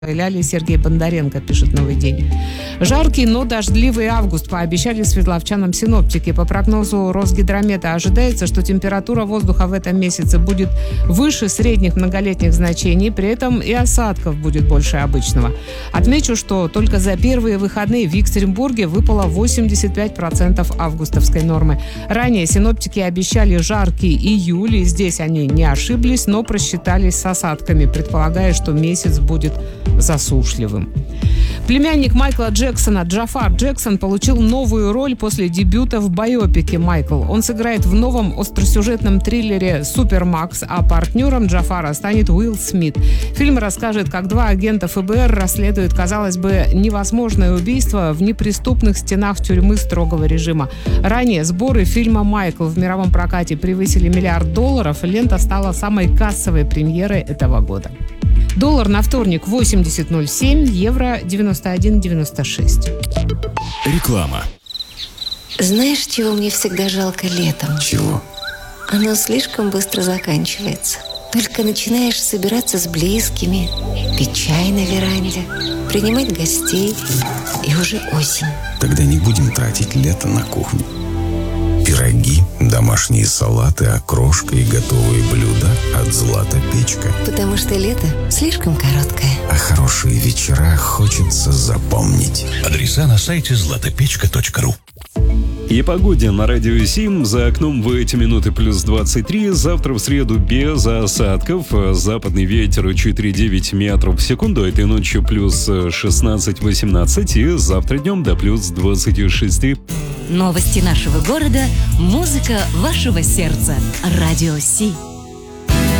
Ляли Сергей Бондаренко, пишет «Новый день». Жаркий, но дождливый август пообещали свердловчанам синоптики. По прогнозу Росгидромета ожидается, что температура воздуха в этом месяце будет выше средних многолетних значений, при этом и осадков будет больше обычного. Отмечу, что только за первые выходные в Екатеринбурге выпало 85% августовской нормы. Ранее синоптики обещали жаркий июль, и здесь они не ошиблись, но просчитались с осадками, предполагая, что месяц будет засушливым. Племянник Майкла Джексона Джафар Джексон получил новую роль после дебюта в байопике «Майкл». Он сыграет в новом остросюжетном триллере «Супермакс», а партнером Джафара станет Уилл Смит. Фильм расскажет, как два агента ФБР расследуют, казалось бы, невозможное убийство в неприступных стенах тюрьмы строгого режима. Ранее сборы фильма «Майкл» в мировом прокате превысили $1 миллиард, и лента стала самой кассовой премьерой этого года. Доллар на вторник 80.07, евро 91.96. Реклама. Знаешь, чего мне всегда жалко летом? Чего? Оно слишком быстро заканчивается. Только начинаешь собираться с близкими, пить чай на веранде, принимать гостей, и уже осень. Тогда не будем тратить лето на кухню. Пироги, домашние салаты, окрошка и готовые блюда от «Златопечка». Потому что лето слишком короткое. А хорошие вечера хочется запомнить. Адреса на сайте zlatopechka.ru. И погоде на радио 7. За окном в эти минуты плюс 23. Завтра в среду без осадков. Западный ветер 4,9 метров в секунду. Этой ночью плюс 16-18. И завтра днем до плюс 26. Новости нашего города. Музыка вашего сердца. Радио Си.